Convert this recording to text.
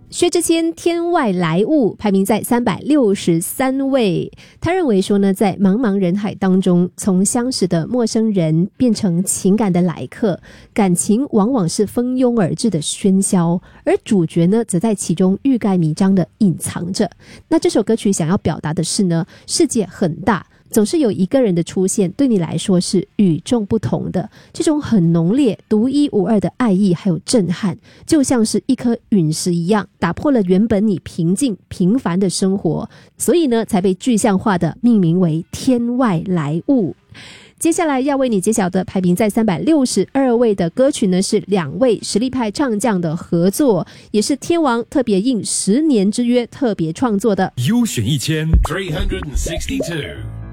薛之谦天外来物排名在363位。他认为说呢，在茫茫人海当中，从相识的陌生人变成情感的来客，感情往往是蜂拥而至的喧嚣，而主角呢则在其中欲盖弥彰的隐藏着。那这首歌曲想要表达的是呢，世界很大，总是有一个人的出现对你来说是与众不同的，这种很浓烈独一无二的爱意还有震撼，就像是一颗陨石一样，打破了原本你平静平凡的生活，所以呢才被具象化的命名为天外来物。接下来要为你揭晓的排名在362位的歌曲呢，是2位实力派唱将的合作，也是天王特别应10年之约特别创作的。 优选1362